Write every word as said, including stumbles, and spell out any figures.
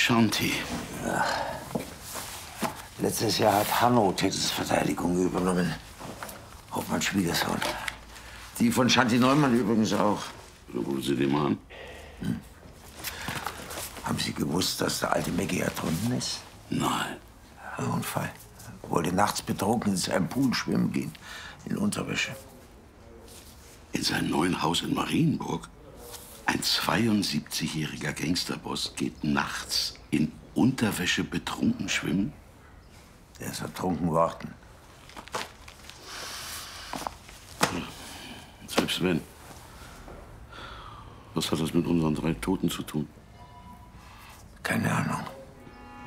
Shanti. Ja. Letztes Jahr hat Hanno Tittels Verteidigung übernommen. Hauptmann Schwiegersohn. Die von Shanti Neumann übrigens auch. Rufen Sie den mal an. Hm. Haben Sie gewusst, dass der alte Meggi ertrunken ist? Nein. Ein Unfall. Wollte nachts betrunken in seinem Pool schwimmen gehen. In Unterwäsche. In seinem neuen Haus in Marienburg? Ein zweiundsiebzigjähriger Gangsterboss geht nachts in Unterwäsche betrunken schwimmen? Der ist ertrunken worden. Selbst wenn. Was hat das mit unseren drei Toten zu tun? Keine Ahnung.